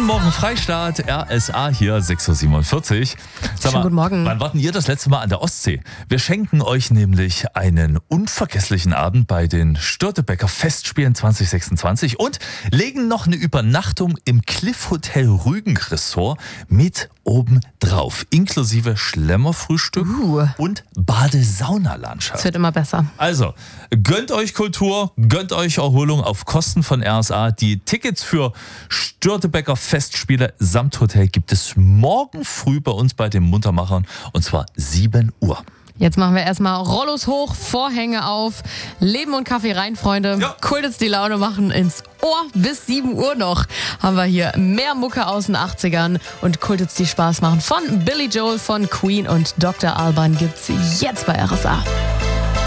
Guten Morgen, Freistaat, RSA hier, 6.47 Uhr. Sag mal, Guten Morgen. wann warten ihr das letzte Mal an der Ostsee? Wir schenken euch nämlich einen unvergesslichen Abend bei den Störtebeker Festspielen 2026 und legen noch eine Übernachtung im Cliff Hotel Rügen Resort mit oben drauf, inklusive Schlemmerfrühstück und Badesaunalandschaft. Es wird immer besser. Also, gönnt euch Kultur, gönnt euch Erholung auf Kosten von RSA. Die Tickets für Störtebeker Festspiele samt Hotel gibt es morgen früh bei uns bei den Muntermachern und zwar 7 Uhr. Jetzt machen wir erstmal Rollos hoch, Vorhänge auf, Leben und Kaffee rein, Freunde. Ja. Kultets die Laune machen ins Ohr. Bis 7 Uhr noch haben wir hier mehr Mucke aus den 80ern und Kultets die Spaß machen. Von Billy Joel, von Queen und Dr. Alban gibt's jetzt bei RSA.